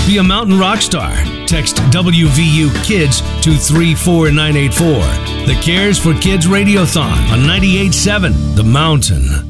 Be a mountain rock star. Text WVU Kids to 34984. The Cares for Kids Radiothon on 98.7 The Mountain.